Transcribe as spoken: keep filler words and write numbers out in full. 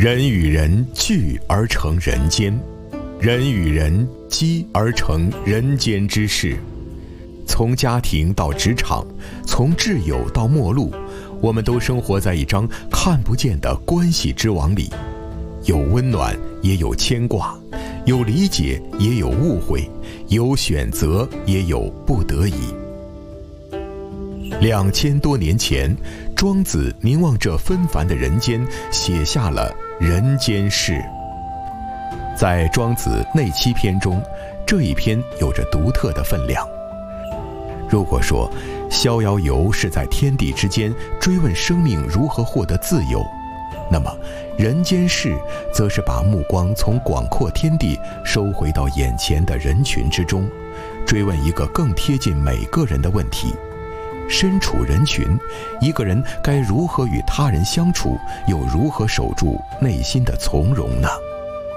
人与人聚而成人间，人与人积而成人间之事。从家庭到职场，从挚友到陌路，我们都生活在一张看不见的关系之网里，有温暖也有牵挂，有理解也有误会，有选择也有不得已。两千多年前，庄子凝望这纷繁的人间，写下了人间世。在庄子内七篇中，这一篇有着独特的分量。如果说逍遥游是在天地之间追问生命如何获得自由，那么人间世则是把目光从广阔天地收回到眼前的人群之中，追问一个更贴近每个人的问题：身处人群，一个人该如何与他人相处，又如何守住内心的从容呢？